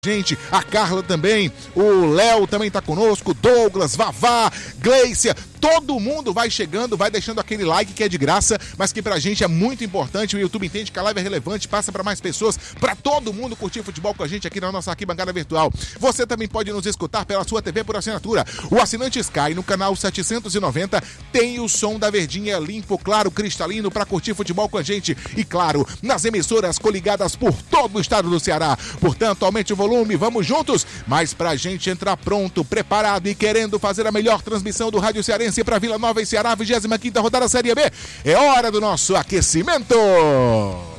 Gente, a Carla também, o Léo também tá conosco, Douglas, Vavá, Gleicia, todo mundo vai chegando, vai deixando aquele like que é de graça, mas que pra gente é muito importante. O YouTube entende que a live é relevante, passa pra mais pessoas, pra todo mundo curtir futebol com a gente aqui na nossa arquibancada virtual. Você também pode nos escutar pela sua TV por assinatura. O assinante Sky no canal 790 tem o som da Verdinha limpo, claro, cristalino pra curtir futebol com a gente. E claro, nas emissoras coligadas por todo o estado do Ceará. Portanto, aumente o volume, vamos juntos, mas pra gente entrar pronto, preparado e querendo fazer a melhor transmissão do Rádio Cearense para Vila Nova e Ceará, 25ª rodada Série B, é hora do nosso aquecimento.